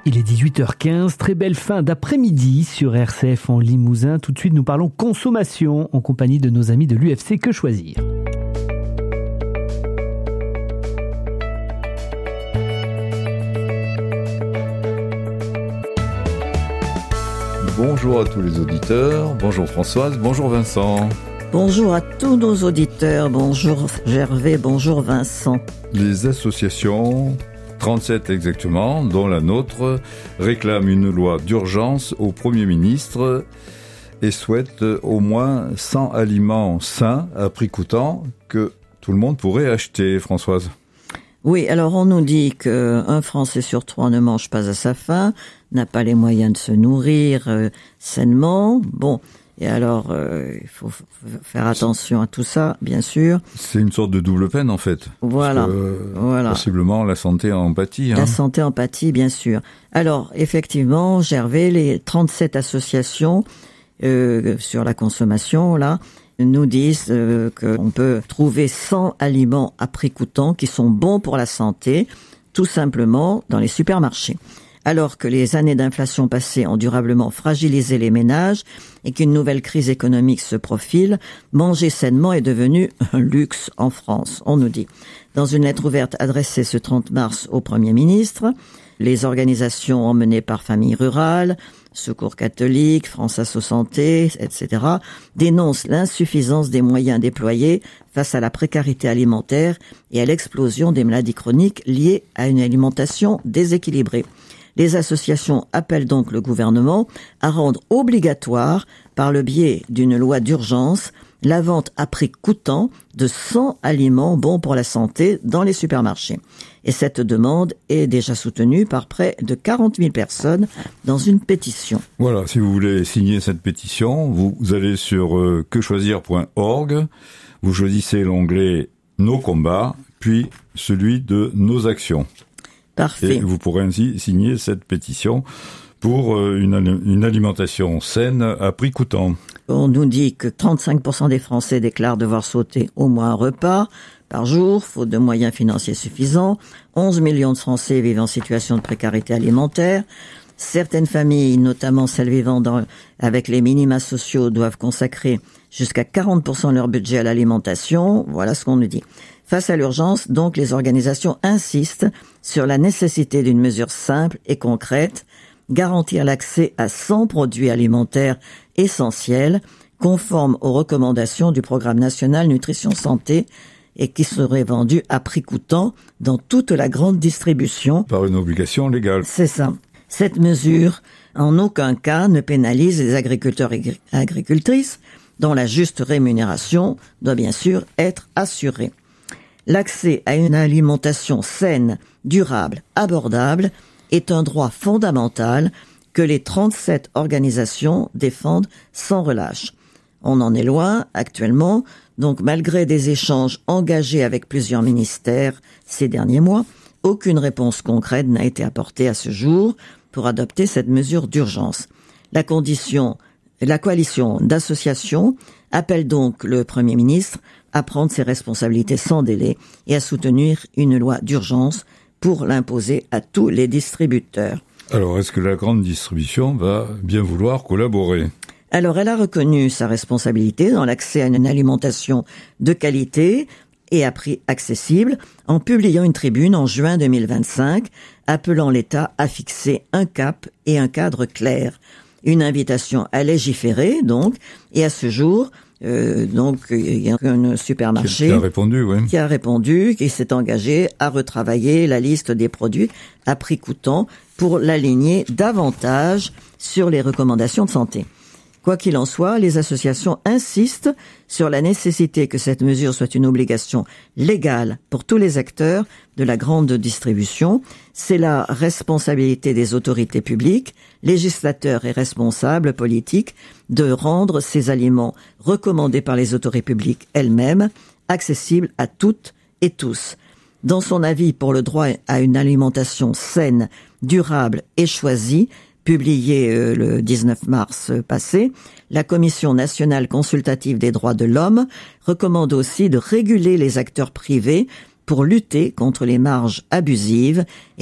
Il est 18h15, très belle fin d'après-midi sur RCF en Limousin. Tout de suite, nous parlons consommation en compagnie de nos amis de l'UFC Que Choisir. Bonjour à tous les auditeurs, bonjour Françoise, bonjour Vincent. Bonjour à tous nos auditeurs, bonjour Gervais, bonjour Vincent. Les associations, 37 exactement, dont la nôtre, réclament une loi d'urgence au Premier ministre et souhaitent au moins 100 aliments sains à prix coûtant que tout le monde pourrait acheter, Françoise. Oui, alors on nous dit qu'un Français sur 3 ne mange pas à sa faim, n'a pas les moyens de se nourrir sainement. Bon, et alors il faut faire attention à tout ça, bien sûr. C'est une sorte de double peine en fait. Voilà, voilà. Possiblement la santé en pâtit. La santé en pâtit, bien sûr. Alors, effectivement, Gervais, les 37 associations sur la consommation, là, nous disent qu'on peut trouver 100 aliments à prix coûtant qui sont bons pour la santé, tout simplement dans les supermarchés. Alors que les années d'inflation passées ont durablement fragilisé les ménages et qu'une nouvelle crise économique se profile, manger sainement est devenu un luxe en France, on nous dit. Dans une lettre ouverte adressée ce 30 mars au Premier ministre, les organisations emmenées par Familles Rurales, Secours catholique, France Asso Santé, etc., dénoncent l'insuffisance des moyens déployés face à la précarité alimentaire et à l'explosion des maladies chroniques liées à une alimentation déséquilibrée. Les associations appellent donc le gouvernement à rendre obligatoire, par le biais d'une loi d'urgence, la vente à prix coûtant de 100 aliments bons pour la santé dans les supermarchés. Et cette demande est déjà soutenue par près de 40 000 personnes dans une pétition. Voilà, si vous voulez signer cette pétition, vous allez sur quechoisir.org, vous choisissez l'onglet « Nos combats », puis celui de « Nos actions ». Parfait. Et vous pourrez ainsi signer cette pétition pour une alimentation saine à prix coûtant. On nous dit que 35% des Français déclarent devoir sauter au moins un repas par jour, faute de moyens financiers suffisants. 11 millions de Français vivent en situation de précarité alimentaire. Certaines familles, notamment celles vivant avec les minima sociaux, doivent consacrer jusqu'à 40% de leur budget à l'alimentation. Voilà ce qu'on nous dit. Face à l'urgence, donc, les organisations insistent sur la nécessité d'une mesure simple et concrète, garantir l'accès à 100 produits alimentaires essentiels, conformes aux recommandations du Programme national nutrition santé et qui seraient vendus à prix coûtant dans toute la grande distribution. Par une obligation légale. C'est ça. Cette mesure, en aucun cas, ne pénalise les agriculteurs et agricultrices, dont la juste rémunération doit bien sûr être assurée. L'accès à une alimentation saine, durable, abordable est un droit fondamental que les 37 organisations défendent sans relâche. On en est loin actuellement, donc malgré des échanges engagés avec plusieurs ministères ces derniers mois, aucune réponse concrète n'a été apportée à ce jour pour adopter cette mesure d'urgence. La coalition d'associations appelle donc le Premier ministre à prendre ses responsabilités sans délai et à soutenir une loi d'urgence pour l'imposer à tous les distributeurs. Alors, est-ce que la grande distribution va bien vouloir collaborer ? Alors, elle a reconnu sa responsabilité dans l'accès à une alimentation de qualité et à prix accessible en publiant une tribune en juin 2025 appelant l'État à fixer un cap et un cadre clair. Une invitation à légiférer, donc, et à ce jour, donc il y a un supermarché qui a répondu, qui s'est engagé à retravailler la liste des produits à prix coûtant pour l'aligner davantage sur les recommandations de santé. Quoi qu'il en soit, les associations insistent sur la nécessité que cette mesure soit une obligation légale pour tous les acteurs de la grande distribution. C'est la responsabilité des autorités publiques, législateurs et responsables politiques de rendre ces aliments recommandés par les autorités publiques elles-mêmes accessibles à toutes et tous. Dans son avis pour le droit à une alimentation saine, durable et choisie, publié le 19 mars passé, la Commission nationale consultative des droits de l'homme recommande aussi de réguler les acteurs privés pour lutter contre les marges abusives